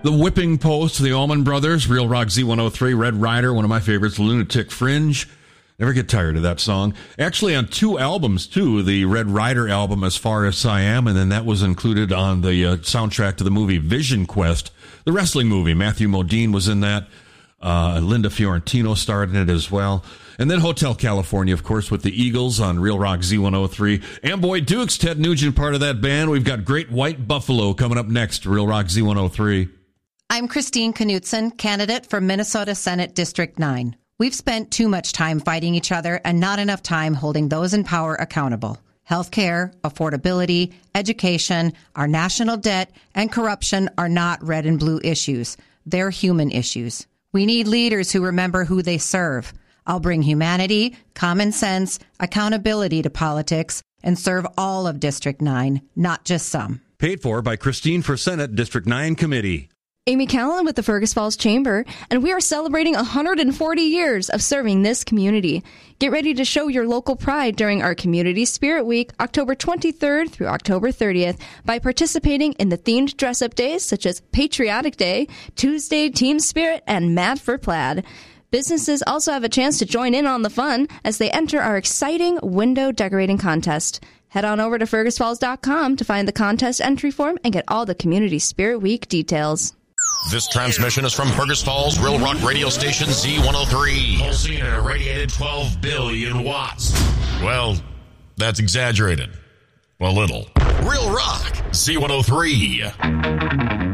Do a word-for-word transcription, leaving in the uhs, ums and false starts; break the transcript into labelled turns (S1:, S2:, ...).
S1: The Whipping Post, the Allman Brothers, Real Rock Z one oh three, Red Rider, one of my favorites, Lunatic Fringe. Never get tired of that song. Actually, on two albums, too. The Red Rider album, As Far As I Am, and then that was included on the uh, soundtrack to the movie Vision Quest, the wrestling movie. Matthew Modine was in that. Uh, Linda Fiorentino starred in it as well. And then Hotel California, of course, with the Eagles on Real Rock Z one oh three. Amboy Dukes, Ted Nugent, part of that band. We've got Great White Buffalo coming up next, Real Rock Z one oh three.
S2: I'm Christine Knutson, candidate for Minnesota Senate District nine. We've spent too much time fighting each other and not enough time holding those in power accountable. Healthcare, affordability, education, our national debt, and corruption are not red and blue issues. They're human issues. We need leaders who remember who they serve. I'll bring humanity, common sense, accountability to politics, and serve all of District nine, not just some.
S1: Paid for by Christine for Senate District nine Committee.
S3: Amy Callan with the Fergus Falls Chamber, and we are celebrating one hundred forty years of serving this community. Get ready to show your local pride during our Community Spirit Week, October twenty-third through October thirtieth, by participating in the themed dress-up days such as Patriotic Day, Tuesday Team Spirit, and Mad for Plaid. Businesses also have a chance to join in on the fun as they enter our exciting window decorating contest. Head on over to fergus falls dot com to find the contest entry form and get all the Community Spirit Week details.
S4: This transmission is from Fergus Falls, Real Rock radio station Z one oh three. Pulsing at a radiated twelve billion watts. Well, that's exaggerated. A little. Real Rock, Z one oh three.